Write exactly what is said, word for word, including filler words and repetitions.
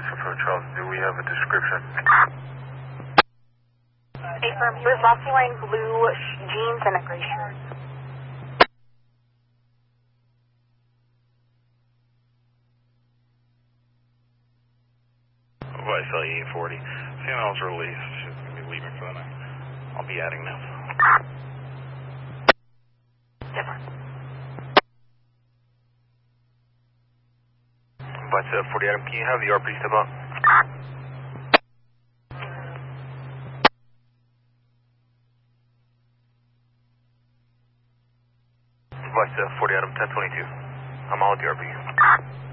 Western for Charles, do we have a description? Hey, firm, he was last seen wearing blue jeans and a gray shirt. Vice eight forty. Female's released. She's going to be leaving for the night. I'll be adding now. Different. Vice forty Adam, can you have the R P step up? Vice forty Adam, ten twenty-two. I'm all at the R P.